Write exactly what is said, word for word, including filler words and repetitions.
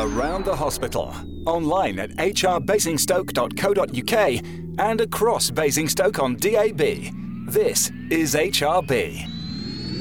around the hospital, online at h r basingstoke dot co dot u k and across Basingstoke on D A B. This is H R B.